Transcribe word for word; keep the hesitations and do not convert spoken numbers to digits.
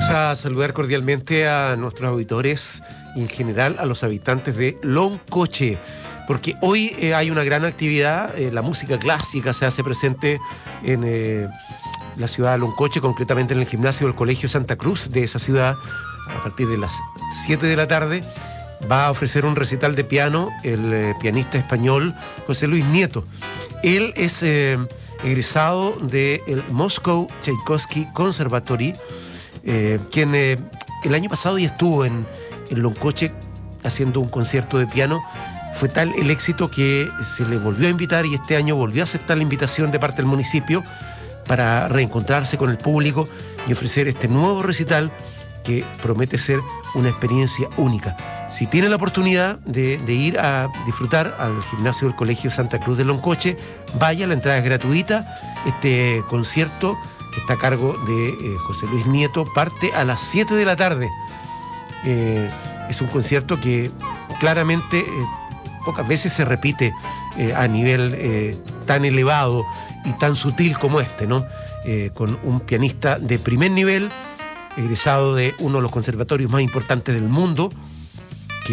a saludar cordialmente a nuestros auditores y en general a los habitantes de Loncoche, porque hoy eh, hay una gran actividad, eh, la música clásica se hace presente en eh, la ciudad de Loncoche, concretamente en el gimnasio del Colegio Santa Cruz de esa ciudad. A partir de las siete de la tarde va a ofrecer un recital de piano el eh, pianista español José Luis Nieto. Él es eh, egresado del Moscow Tchaikovsky Conservatory, eh, quien eh, el año pasado ya estuvo en, en Loncoche haciendo un concierto de piano. Fue tal el éxito que se le volvió a invitar y este año volvió a aceptar la invitación de parte del municipio para reencontrarse con el público y ofrecer este nuevo recital que promete ser una experiencia única. Si tiene la oportunidad de, de ir a disfrutar al gimnasio del Colegio Santa Cruz de Loncoche, vaya, la entrada es gratuita. Este concierto, que está a cargo de eh, José Luis Nieto, parte a las siete de la tarde. Eh, es un concierto que claramente eh, pocas veces se repite eh, a nivel eh, tan elevado y tan sutil como este, ¿no? Eh, con un pianista de primer nivel, egresado de uno de los conservatorios más importantes del mundo,